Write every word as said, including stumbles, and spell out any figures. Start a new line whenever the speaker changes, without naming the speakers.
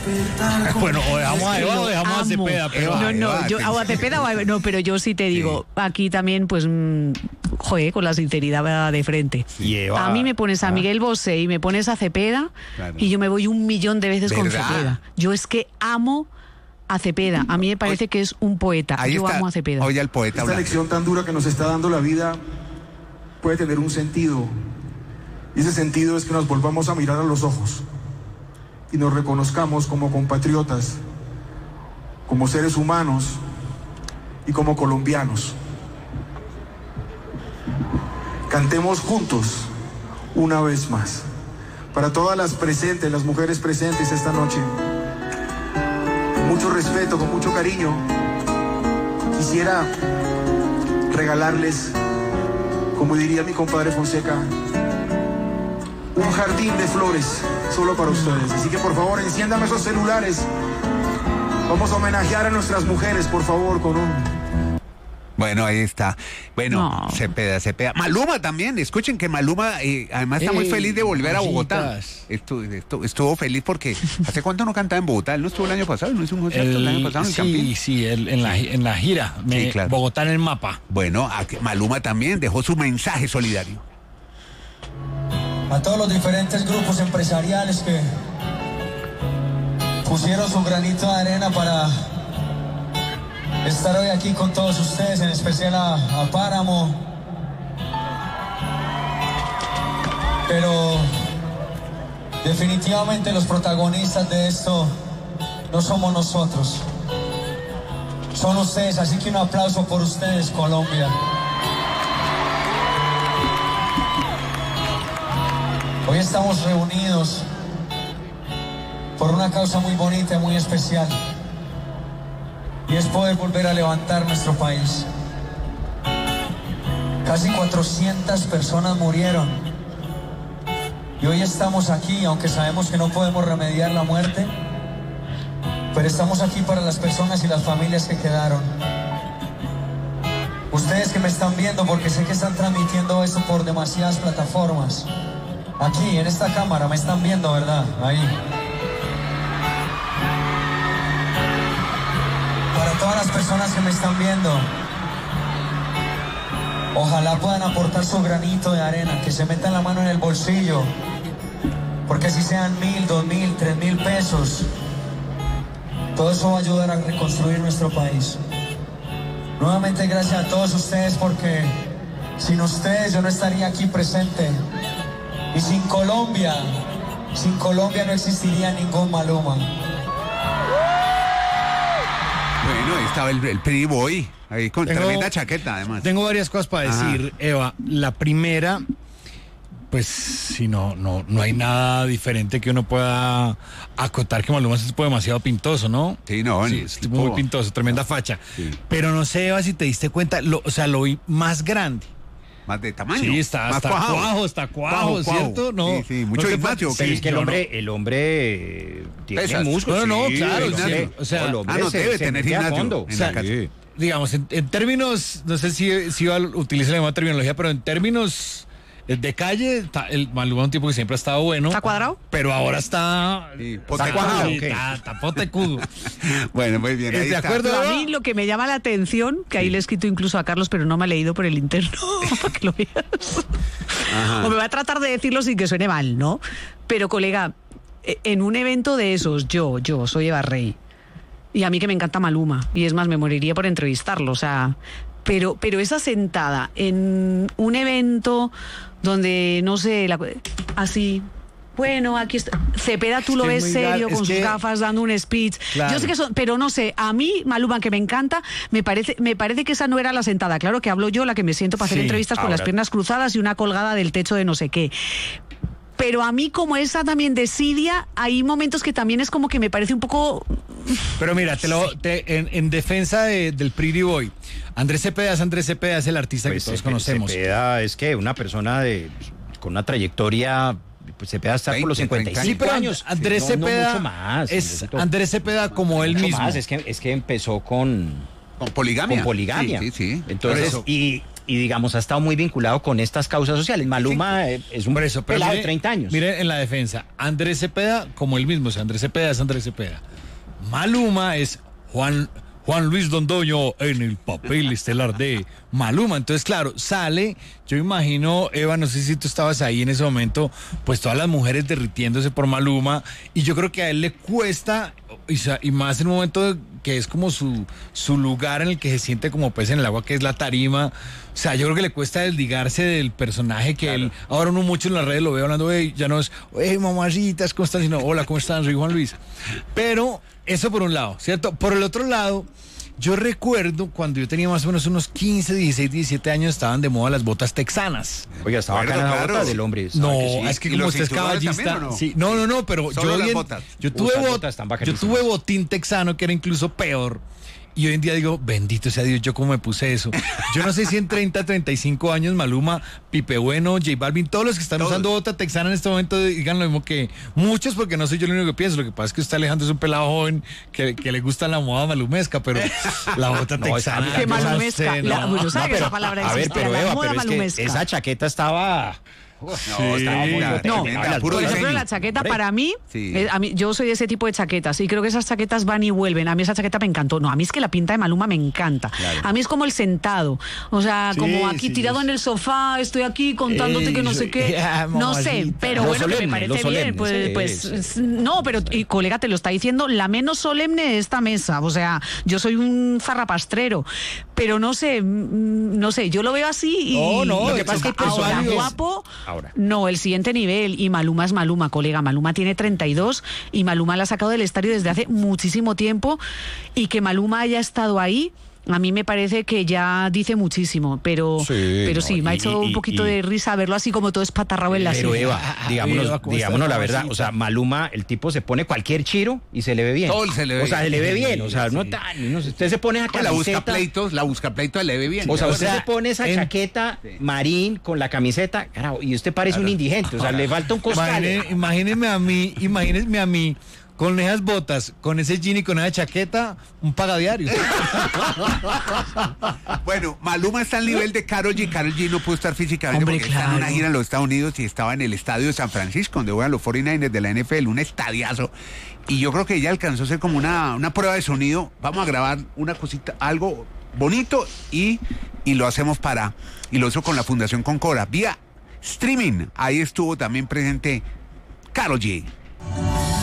Bueno, o dejamos a Eva o dejamos a Cepeda, pero...
No, no, yo, o a Cepeda o a Eva, no, pero yo sí te digo, sí. Aquí también, pues, mmm, joder, con la sinceridad de frente.
Sí. Eva,
a mí me pones a
ah.
Miguel Bosé y me pones a Cepeda, claro. Y yo me voy un millón de veces ¿verdad? Con Cepeda. Yo es que amo a Cepeda, a mí me parece que es un poeta.
Ahí
yo
está.
Amo a Cepeda.
Oye, el poeta.
Esta lección tan dura que nos está dando la vida puede tener un sentido. Y ese sentido es que nos volvamos a mirar a los ojos y nos reconozcamos como compatriotas, como seres humanos y como colombianos. Cantemos juntos una vez más. Para todas las presentes, las mujeres presentes esta noche, con mucho respeto, con mucho cariño, quisiera regalarles, como diría mi compadre Fonseca, un jardín de flores solo para ustedes. Así que por favor enciendan esos celulares. Vamos a homenajear a nuestras mujeres, por favor, con un...
Bueno, ahí está. Bueno,
no.
Cepeda, Cepeda. Maluma también. Escuchen que Maluma eh, además está Ey, muy feliz de volver a Bogotá. Estuvo, estuvo, estuvo feliz porque ¿hace cuánto no cantaba en Bogotá? Él no estuvo el año pasado, no hizo un concierto el, el año pasado en el
sí,
Campín.
Sí, el, en, la, en la gira. Me, sí, claro. Bogotá en el mapa.
Bueno, a, Maluma también dejó su mensaje solidario.
A todos los diferentes grupos empresariales que pusieron su granito de arena para estar hoy aquí con todos ustedes, en especial a, a Páramo. Pero definitivamente los protagonistas de esto no somos nosotros, son ustedes, así que un aplauso por ustedes, Colombia. Hoy estamos reunidos por una causa muy bonita y muy especial, y es poder volver a levantar nuestro país. Casi cuatrocientas personas murieron y hoy estamos aquí, aunque sabemos que no podemos remediar la muerte, pero estamos aquí para las personas y las familias que quedaron. Ustedes que me están viendo, porque sé que están transmitiendo esto por demasiadas plataformas, aquí en esta cámara me están viendo, ¿verdad? Ahí. Para todas las personas que me están viendo, ojalá puedan aportar su granito de arena, que se metan la mano en el bolsillo, porque así sean mil, dos mil, tres mil pesos, todo eso va a ayudar a reconstruir nuestro país. Nuevamente gracias a todos ustedes, porque sin ustedes yo no estaría aquí presente, y sin Colombia, sin Colombia no existiría ningún Maluma.
Bueno, ahí estaba el, el Pretty Boy, ahí con tengo, tremenda chaqueta además.
Tengo varias cosas para decir, ajá. Eva. La primera, pues si no, no, no hay nada diferente que uno pueda acotar, que Maluma es un tipo demasiado pintoso, ¿no?
Sí, no,
sí, es tipo muy pintoso, tremenda facha. Sí. Pero no sé, Eva, si te diste cuenta, lo, o sea, lo vi más grande.
Más de tamaño.
Sí, está,
más
está
cuajo.
cuajo, está cuajo,
cuajo,
¿cierto? No,
sí, sí, mucho
no
gimnasio.
Pero es que el hombre, el hombre tiene
Pesas.
músculos.
No, no,
sí,
claro,
el hombre,
sí, o sea,
el hombre
ah, no,
se,
debe
se
tener
mete a
gimnasio
fondo.
en
o sea,
la casa.
sí. Digamos, en, en términos, no sé si, si iba a utilizar la misma terminología, pero en términos de calle, está, el Maluma es un tipo que siempre ha estado bueno.
¿Está cuadrado?
Pero ahora está...
Sí,
está
potecuado.
sí, está, está potecudo.
Bueno, muy bien, ahí
¿De
está.
acuerdo?
A mí lo que me llama la atención, que ahí le he escrito incluso a Carlos, pero no me ha leído por el interno, para que lo veas. Ajá. O me va a tratar de decirlo sin que suene mal, ¿no? Pero, colega, en un evento de esos, yo, yo, soy Eva Rey, y a mí que me encanta Maluma, y es más, me moriría por entrevistarlo, o sea... Pero, pero esa sentada en un evento donde, no sé, la, así... Bueno, aquí está. Cepeda, tú es lo ves serio, con sus que... gafas, dando un speech. Claro. Yo sé que son, pero no sé, a mí, Maluma, que me encanta, me parece, me parece que esa no era la sentada. Claro que hablo yo, la que me siento para sí, hacer entrevistas ahora. Con las piernas cruzadas y una colgada del techo de no sé qué. Pero a mí, como esa también desidia, hay momentos que también es como que me parece un poco...
Pero mira, te lo, te, en, en defensa de, del Pretty Boy, Andrés Cepeda es Andrés Cepeda, es el artista pues que todos Cepeda, conocemos.
Cepeda es que una persona de con una trayectoria... Pues Cepeda está por los cincuenta y cinco
sí, pero
años.
Andrés
no,
Cepeda
no mucho más,
es Andrés Cepeda como él mismo.
Más. Es que es que empezó con
con poligamia.
Con poligamia.
Sí, sí, sí.
Entonces y y digamos ha estado muy vinculado con estas causas sociales. Maluma sí. es un
eso, pero
pelado
mire,
de treinta años.
Mire en la defensa, Andrés Cepeda, como él mismo, o sea, Andrés Cepeda es Andrés Cepeda. Maluma es Juan, Juan Luis Dondoño en el papel estelar de Maluma. Entonces, claro, sale, yo imagino, Eva, no sé si tú estabas ahí en ese momento, pues todas las mujeres derritiéndose por Maluma, y yo creo que a él le cuesta, y más en un momento que es como su, su lugar en el que se siente como pez en el agua, que es la tarima. O sea, yo creo que le cuesta desligarse del personaje que claro. él, ahora uno mucho en las redes lo ve hablando, hey, ya no es, hey, mamacitas, ¿cómo están? Sino, hola, ¿cómo están? Soy Juan Luis. Pero eso por un lado, ¿cierto? Por el otro lado, yo recuerdo cuando yo tenía más o menos unos quince, dieciséis, diecisiete años, estaban de moda las botas texanas.
Oiga, estaba acá en la bota del hombre.
No,
que sí?
es que como usted es caballista.
No?
Sí, no, no, no, pero
Solo
yo,
las
bien,
botas.
yo tuve
Uy,
bot,
botas
yo tuve botín texano que era incluso peor. Y hoy en día digo, bendito sea Dios, yo cómo me puse eso. Yo no sé si en treinta, treinta y cinco años, Maluma, Pipe Bueno, J Balvin, todos los que están todos. usando bota texana en este momento digan lo mismo que muchos, porque no soy yo el único que pienso. Lo que pasa es que usted, Alejandro, es un pelado joven que, que le gusta la moda malumesca, pero la bota no, texana.
Que malumesca.
Sé,
la,
no.
bueno, ¿sabe
no,
que esa palabra
a
existe?
ver, pero
la
Eva,
moda
pero es
malumesca.
que esa chaqueta estaba...
No,
sí,
estaba muy
no,
tremenda,
por ejemplo,
diseño.
la chaqueta
Hombre.
para mí,
Sí.
eh, a mí, yo soy de ese tipo de chaquetas y creo que esas chaquetas van y vuelven. A mí esa chaqueta me encantó. No, a mí es que la pinta de Maluma me encanta.
Claro.
A mí es como el sentado. O sea,
Sí,
como aquí
sí,
tirado
sí.
en el sofá, estoy aquí contándote
Ey,
que no sé
soy-
qué.
Ya,
no sé,
mamacita.
pero
Lo
bueno, que
solemne,
me
lo
parece
solemne,
bien. Pues,
sí,
pues
sí.
s- no, pero, y colega, te lo está diciendo la menos solemne de esta mesa. O sea, yo soy un zarrapastrero, pero no sé, mm, no sé, yo lo veo así y
No, no,
lo que
es
pasa es que
que
ahora
personajes-
guapo,
Ahora.
no, el siguiente nivel. Y Maluma es Maluma, colega. Maluma tiene treinta y dos y Maluma la ha sacado del estadio desde hace muchísimo tiempo. Y que Maluma haya estado ahí, a mí me parece que ya dice muchísimo. Pero
Sí,
pero
no,
sí, me ha
y-
hecho
y-
un poquito
y-
de risa verlo así como todo espatarrado en la
Pero
silla.
Eva, digámonos,
Eva, ¿cómo
digámonos
está,
la verdad,
mamacita?
o sea, Maluma, el tipo se pone cualquier chiro y se le ve bien.
Todo se le ve
o sea, se
bien.
le ve bien, o sea,
Sí.
no tan, no sé, usted se pone esa
Pues la busca
camiseta,
pleitos, la busca pleitos le ve bien.
o sea,
Ya,
usted
bueno.
se pone esa
en-
chaqueta marín con la camiseta, carajo, y usted parece un indigente, o sea, le falta un costal.
Imagine- Imagínenme a mí, imagínense a mí con esas botas, con ese jean y con esa chaqueta, un pagadiario.
Bueno, Maluma está al nivel de Karol G. Karol G no pudo estar físicamente
Hombre,
porque está en una
claro.
gira en los Estados Unidos y estaba en el estadio de San Francisco, donde juegan los cuarenta y nueve ers de la N F L, un estadiazo. Y yo creo que ella alcanzó a hacer como una, una prueba de sonido. Vamos a grabar una cosita, algo bonito y, y lo hacemos para, y lo hizo con la Fundación Concora, vía streaming. Ahí estuvo también presente Karol G.